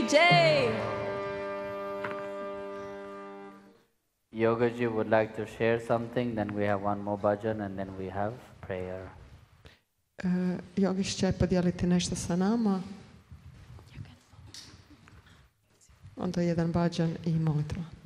Jay. Yogaji would like to share something, then we have one more bhajan and then we have prayer. Yogiš će podijeliti nešto sa nama. Onda jedan bhajan i molitva.